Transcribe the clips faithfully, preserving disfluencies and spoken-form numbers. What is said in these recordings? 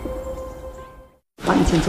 好，你请坐。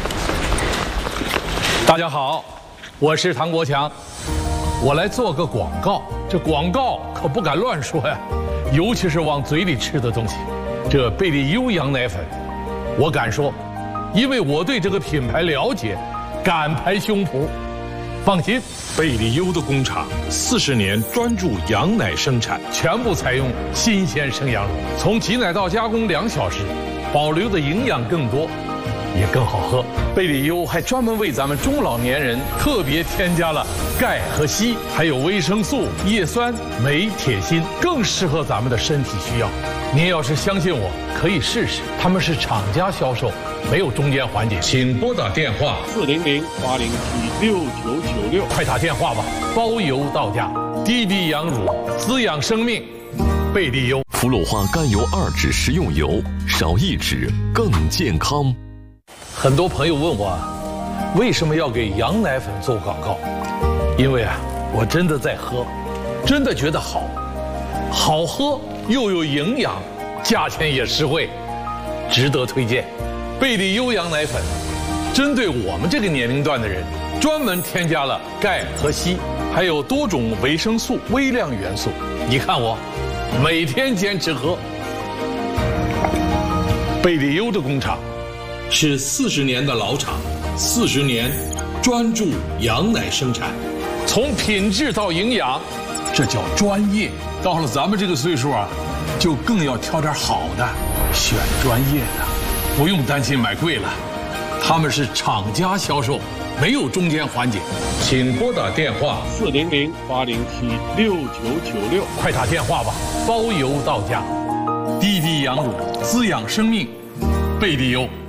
大家好，我是唐国强，我来做个广告。这广告可不敢乱说呀，尤其是往嘴里吃的东西。这贝利优羊奶粉，我敢说，因为我对这个品牌了解，敢拍胸脯。放心，贝利优的工厂四十年专注羊奶生产，全部采用新鲜生羊乳，从挤奶到加工两小时，保留的营养更多，也更好喝。贝利优还专门为咱们中老年人特别添加了钙和硒，还有维生素、叶酸、镁、铁、锌，更适合咱们的身体需要。您要是相信我，可以试试。他们是厂家销售，没有中间环节。请拨打电话四零零八零七六九九六， 快打电话吧，包邮到家。滴滴羊乳，滋养生命，贝利优。 氟鲁化甘油二酯食用油，少一酯更健康。 很多朋友问我，为什么要给羊奶粉做广告？因为啊，我真的在喝，真的觉得好，好喝又有营养，价钱也实惠，值得推荐。贝利优羊奶粉，针对我们这个年龄段的人，专门添加了钙和硒，还有多种维生素、微量元素。你看我，每天坚持喝。贝利优的工厂是四十年的老厂，四十年专注羊奶生产，从品质到营养，这叫专业。到了咱们这个岁数啊，就更要挑点好的，选专业的，不用担心买贵了。他们是厂家销售，没有中间环节。请拨打电话四零零八零七六九九六， 快打电话吧，包邮到家。滴滴羊乳，滋养生命，贝利优。